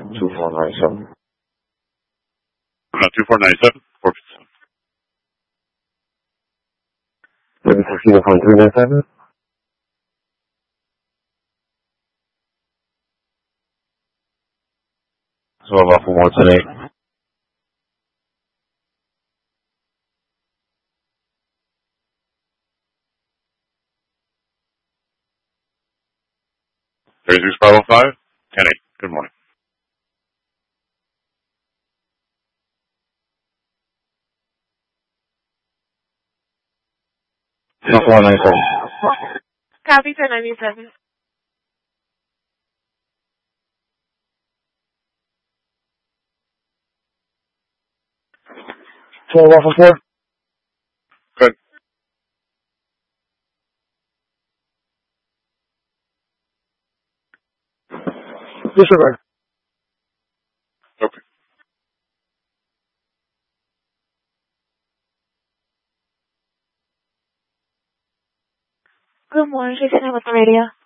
2497. No, 2497, 457. Maybe 397. So I'm off for more today. Jersey 505, 10-8. Good morning. No, 497. Copy 1097. So I'm off for 4. Good. Disregard. Okay. Good morning, Jason with the radio.